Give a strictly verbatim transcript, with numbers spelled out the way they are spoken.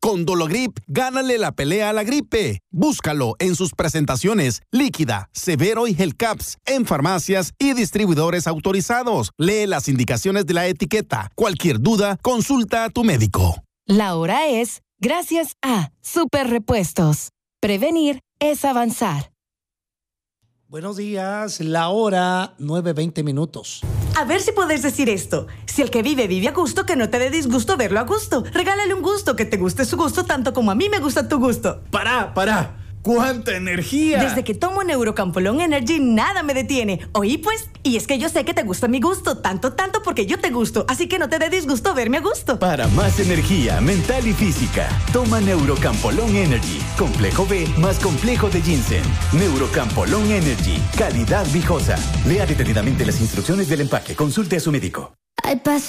Con Dologrip, gánale la pelea a la gripe. Búscalo en sus presentaciones Líquida, Severo y Gelcaps en farmacias y distribuidores autorizados. Lee las indicaciones de la etiqueta. Cualquier duda, consulta a tu médico. La hora es gracias a Super Repuestos. Prevenir es avanzar. Buenos días, la hora nueve veinte minutos. A ver si puedes decir esto. Si el que vive vive a gusto, que no te dé disgusto verlo a gusto. Regálale un gusto, que te guste su gusto tanto como a mí me gusta tu gusto. ¡Pará, pará! ¡Cuánta energía! Desde que tomo Neurocampolón Energy, nada me detiene. Oí pues, y es que yo sé que te gusta mi gusto, tanto, tanto porque yo te gusto. Así que no te dé disgusto verme a gusto. Para más energía mental y física, toma Neurocampolón Energy. Complejo B más complejo de ginseng. Neurocampolón Energy. Calidad viejosa. Lea detenidamente las instrucciones del empaque. Consulte a su médico. Hay paso